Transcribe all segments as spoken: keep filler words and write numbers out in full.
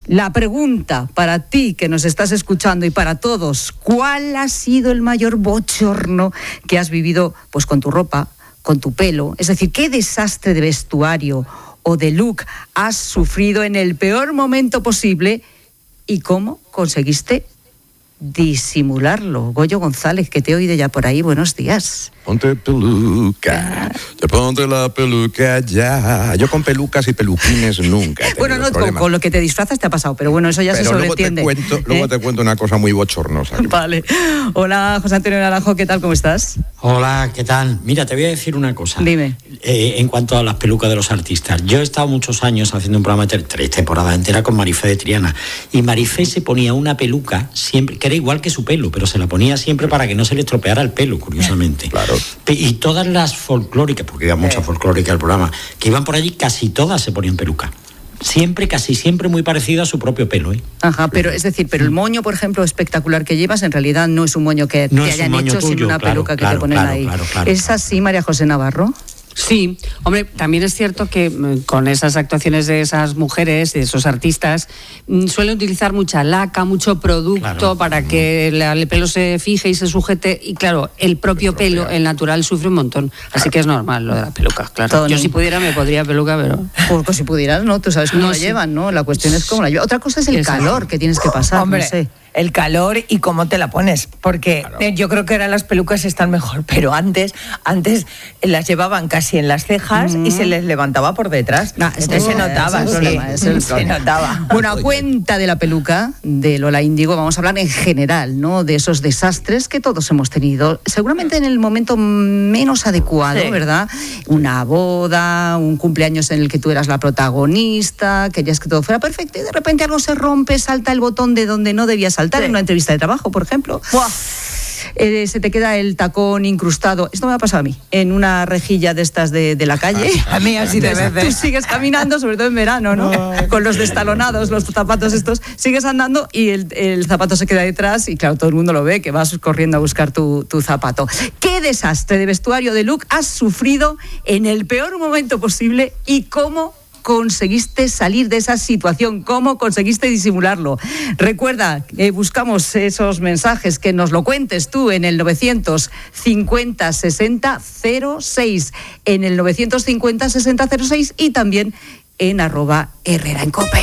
La pregunta para ti que nos estás escuchando y para todos, ¿cuál ha sido el mayor bochorno que has vivido pues con tu ropa, con tu pelo? Es decir, ¿qué desastre de vestuario o de look has sufrido en el peor momento posible y cómo conseguiste disimularlo? Goyo González, que te he oído ya por ahí, buenos días. Ponte peluca, te ponte la peluca ya. Yo con pelucas y peluquines nunca. Bueno, no, con, con lo que te disfrazas te ha pasado, pero bueno, eso ya pero se sobreentiende. Luego te cuento, ¿eh? Luego te cuento una cosa muy bochornosa. Vale. Hola, José Antonio Naranjo, ¿qué tal? ¿Cómo estás? Hola, ¿qué tal? Mira, te voy a decir una cosa. Dime. Eh, en cuanto a las pelucas de los artistas. Yo he estado muchos años haciendo un programa de tres temporadas enteras con Marifé de Triana. Y Marifé se ponía una peluca siempre, que era igual que su pelo, pero se la ponía siempre para que no se le estropeara el pelo, curiosamente. Claro. Y todas las folclóricas, porque iba mucha folclórica al programa, que iban por allí, casi todas se ponían peluca. Siempre, casi siempre muy parecido a su propio pelo, ¿eh? Ajá, pero es decir, pero el moño, por ejemplo, espectacular que llevas, en realidad no es un moño que no te hayan hecho, tuyo, sino una claro, peluca que claro, te ponen claro, ahí. Claro, claro, ¿Es así, María José Navarro? Sí, hombre, también es cierto que con esas actuaciones de esas mujeres, de esos artistas, suelen utilizar mucha laca, mucho producto claro. para que el pelo se fije y se sujete, y claro, el propio pelo, el natural, sufre un montón, así que es normal lo de la peluca, claro. Todo Yo no. si pudiera me podría peluca, pero... Porque si pudieras, ¿no? Tú sabes cómo no, la sí. llevan, ¿no? La cuestión es cómo la llevan. Otra cosa es el Exacto. calor que tienes que pasar, Hombre. no sé. El calor y cómo te la pones, porque claro. eh, yo creo que ahora las pelucas están mejor, pero antes antes las llevaban casi en las cejas mm. y se les levantaba por detrás. No, Entonces se notaba, es el problema, es el se notaba. Bueno, a cuenta de la peluca de Lola Índigo, vamos a hablar en general, ¿no? De esos desastres que todos hemos tenido, seguramente en el momento menos adecuado, sí. ¿verdad? Una boda, un cumpleaños en el que tú eras la protagonista, querías que todo fuera perfecto y de repente algo se rompe, salta el botón de donde no debía saltar. Sí. En una entrevista de trabajo, por ejemplo. Eh, se te queda el tacón incrustado. Esto me ha pasado a mí, en una rejilla de estas de, de la calle. A mí así de veces. Tú sigues caminando, sobre todo en verano, ¿no? no. Con los destalonados, los zapatos estos. Sigues andando y el, el zapato se queda detrás y claro, todo el mundo lo ve, que vas corriendo a buscar tu, tu zapato. ¿Qué desastre de vestuario, de look has sufrido en el peor momento posible y cómo conseguiste salir de esa situación? ¿Cómo conseguiste disimularlo? Recuerda, eh, buscamos esos mensajes, que nos lo cuentes tú en el novecientos cincuenta sesenta cero seis, en el novecientos cincuenta sesenta cero seis y también en arroba Herrera en Cope.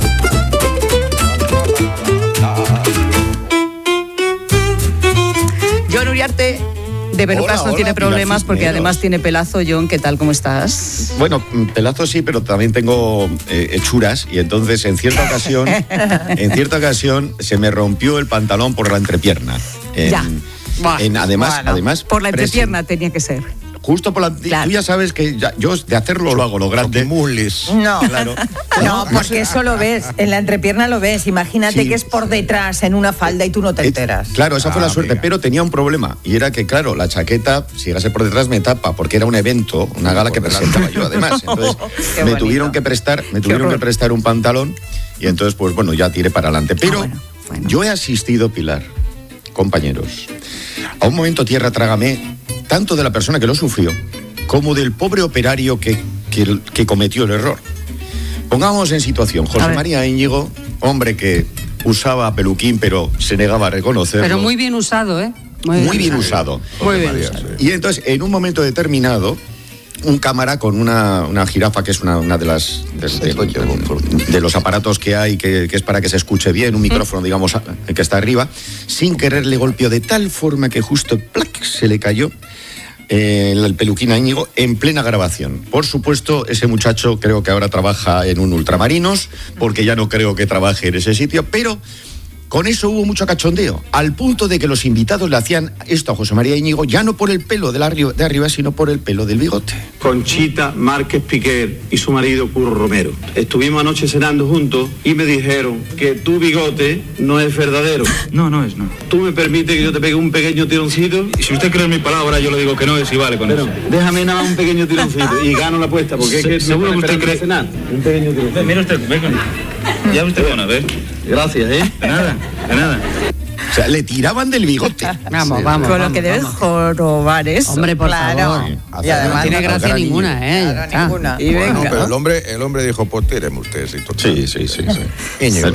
John Uriarte de pelucas hola, no hola, tiene problemas porque además tiene pelazo. John, ¿qué tal? ¿Cómo estás? Bueno, pelazo sí, pero también tengo eh, hechuras y entonces en cierta ocasión, en cierta ocasión se me rompió el pantalón por la entrepierna. En, ya. En, además, bueno, además por la entrepierna presen- tenía que ser. Justo por la... Claro. Tú ya sabes que ya, yo de hacerlo lo hago, lo grande. No, claro. No, porque eso lo ves, en la entrepierna lo ves. Imagínate sí, que es por detrás, en una falda y tú no te enteras. Claro, esa ah, fue la suerte, venga. Pero tenía un problema. Y era que, claro, la chaqueta, si llegase por detrás, me tapa, porque era un evento, una gala que presentaba yo, además. Entonces, me bonito. tuvieron que prestar, me tuvieron que prestar un pantalón y entonces, pues bueno, ya tiré para adelante. Pero ah, bueno, bueno. yo he asistido, Pilar, compañeros, a un momento tierra trágame, tanto de la persona que lo sufrió, como del pobre operario que, que, que cometió el error. Pongamos en situación, José María Íñigo, hombre que usaba peluquín, pero se negaba a reconocerlo. Pero muy bien usado, ¿eh? Muy, muy bien usado. Muy bien usado. Y entonces, en un momento determinado, un cámara con una, una jirafa, que es una, una de las de, de, de, de los aparatos que hay, que, que es para que se escuche bien, un micrófono, digamos, que está arriba, sin querer le golpeó de tal forma que justo ¡plac! Se le cayó eh, el peluquín a Íñigo en plena grabación. Por supuesto, ese muchacho creo que ahora trabaja en un Ultramarinos, porque ya no creo que trabaje en ese sitio, pero con eso hubo mucho cachondeo, al punto de que los invitados le hacían esto a José María Íñigo, ya no por el pelo de, la, de arriba, sino por el pelo del bigote. Conchita Márquez Piquer y su marido Curro Romero. Estuvimos anoche cenando juntos y me dijeron que tu bigote no es verdadero. No, no es, no. ¿Tú me permites que yo te pegue un pequeño tironcito? Y si usted cree en mi palabra, yo le digo que no es y vale con Pero, eso. Déjame nada más un pequeño tironcito y gano la apuesta, porque Se, es que seguro que usted cree cenar. Un pequeño tironcito. Mira usted, venga. Ya usted con a ver. Gracias, ¿eh? De nada, de nada. O sea, le tiraban del bigote. Vamos, vamos. Con vamos, lo que debes vamos. jorobar eso. Hombre, por claro. favor. Y además no tiene gracia ninguna, ¿eh? Claro, ninguna. Y venga. Bueno, pero el hombre, el hombre dijo, pues tíreme usted. Sí, sí, sí, sí. sí. Íñigo,